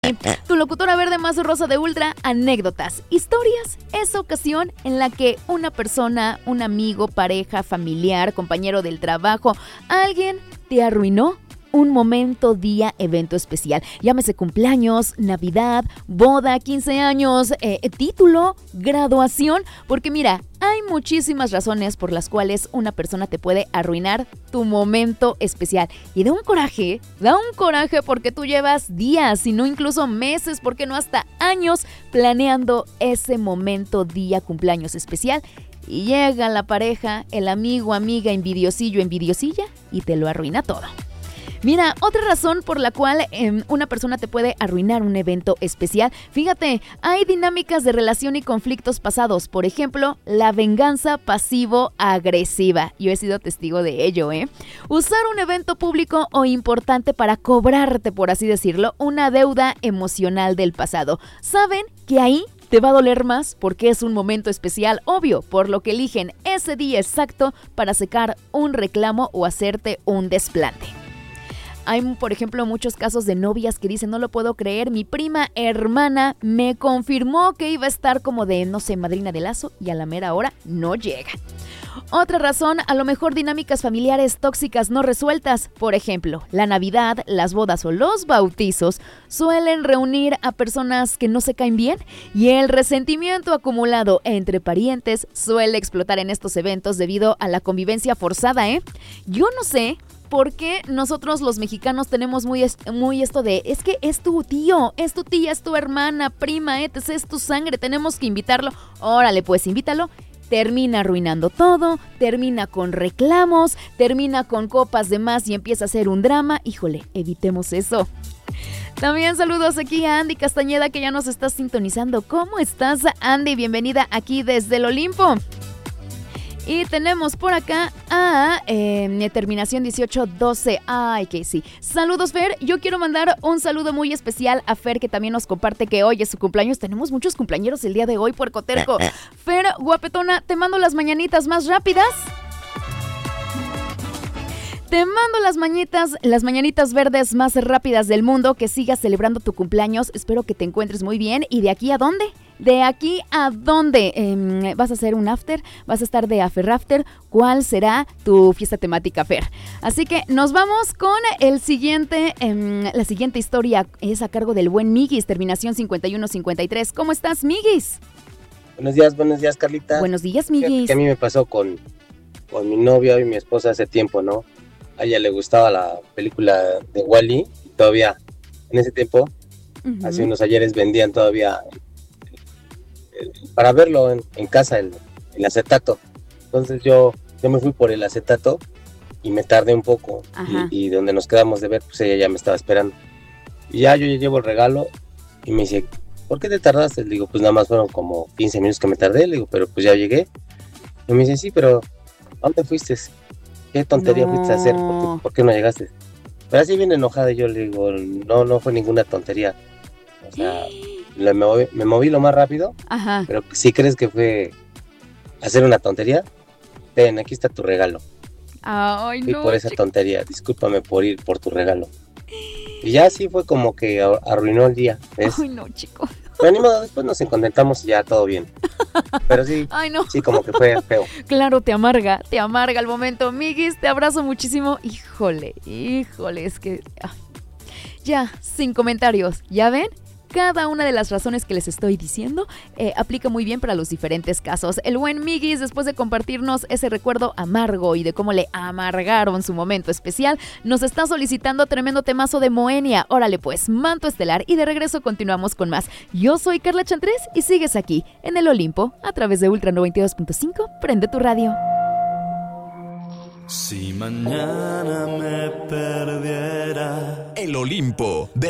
Tu locutora verde más rosa de Ultra, anécdotas, historias, esa ocasión en la que una persona, un amigo, pareja, familiar, compañero del trabajo, alguien te arruinó un momento, día, evento especial. Llámese cumpleaños, Navidad, boda, 15 años, título, graduación. Porque mira, hay muchísimas razones por las cuales una persona te puede arruinar tu momento especial. Y da un coraje porque tú llevas días, si no incluso meses, ¿por qué no hasta años planeando ese momento, día, cumpleaños especial? Y llega la pareja, el amigo, amiga, envidiosillo, envidiosilla y te lo arruina todo. Mira, otra razón por la cual una persona te puede arruinar un evento especial, fíjate, hay dinámicas de relación y conflictos pasados. Por ejemplo, la venganza pasivo-agresiva. Yo he sido testigo de ello, Usar un evento público o importante para cobrarte, por así decirlo, una deuda emocional del pasado. ¿Saben que ahí te va a doler más porque es un momento especial, obvio, por lo que eligen ese día exacto para secar un reclamo o hacerte un desplante? Hay, por ejemplo, muchos casos de novias que dicen, no lo puedo creer, mi prima hermana me confirmó que iba a estar como de, no sé, madrina de lazo y a la mera hora no llega. Otra razón, a lo mejor dinámicas familiares tóxicas no resueltas. Por ejemplo, la Navidad, las bodas o los bautizos suelen reunir a personas que no se caen bien y el resentimiento acumulado entre parientes suele explotar en estos eventos debido a la convivencia forzada, Yo no sé por qué nosotros los mexicanos tenemos muy esto de, es que es tu tío, es tu tía, es tu hermana, prima, etc., es tu sangre, tenemos que invitarlo. Órale, pues invítalo. Termina arruinando todo, termina con reclamos, termina con copas de más y empieza a ser un drama. Híjole, evitemos eso. También saludos aquí a Andy Castañeda, que ya nos está sintonizando. ¿Cómo estás, Andy? Bienvenida aquí desde el Olimpo. Y tenemos por acá a terminación 1812. Ay, que sí. Saludos, Fer. Yo quiero mandar un saludo muy especial a Fer, que también nos comparte que hoy es su cumpleaños. Tenemos muchos cumpleañeros el día de hoy, puercoterco. Fer, guapetona, te mando las mañanitas más rápidas. Te mando las mañanitas verdes más rápidas del mundo. Que sigas celebrando tu cumpleaños. Espero que te encuentres muy bien. ¿Y de aquí a dónde? ¿De aquí a dónde? ¿Vas a hacer un after? ¿Vas a estar de after? ¿Cuál será tu fiesta temática, Fer? Así que nos vamos con la siguiente historia. Es a cargo del buen Miguis, terminación 5153. ¿Cómo estás, Miguis? Buenos días, Carlita. Buenos días, Miguis. Que a mí me pasó con mi novia y mi esposa hace tiempo, ¿no? A ella le gustaba la película de Wall-E y todavía en ese tiempo, hace unos ayeres vendían todavía para verlo en casa el acetato. Entonces yo me fui por el acetato y me tardé un poco y donde nos quedamos de ver, pues ella ya me estaba esperando. Y ya yo llevo el regalo y me dice, ¿por qué te tardaste? Le digo, pues nada más fueron como 15 minutos que me tardé. Le digo, pero pues ya llegué. Y me dice, sí, pero ¿a dónde fuiste? ¿Qué tontería fuiste a hacer? ¿Por qué no llegaste? Pero así bien enojada, y yo le digo, no fue ninguna tontería. O sea, me moví lo más rápido. Ajá. Pero si crees que fue hacer una tontería, ten, aquí está tu regalo. Ay, y no, por esa tontería, discúlpame por ir por tu regalo. Y ya así fue como que arruinó el día, ¿ves? Ay, no, chico. Pero ni modo, después nos encontramos y ya todo bien. Pero sí, ay, no. Sí, como que fue feo. Claro, te amarga el momento. Miguis, te abrazo muchísimo. Híjole, es que... Ya, sin comentarios, ¿ya ven? Cada una de las razones que les estoy diciendo aplica muy bien para los diferentes casos. El buen Miguis, después de compartirnos ese recuerdo amargo y de cómo le amargaron su momento especial, nos está solicitando tremendo temazo de Moenia. Órale pues, Manto Estelar, y de regreso continuamos con más. Yo soy Carla Chantrés y sigues aquí en el Olimpo a través de Ultra 92.5. Prende tu radio. Si mañana me perdiera, el Olimpo de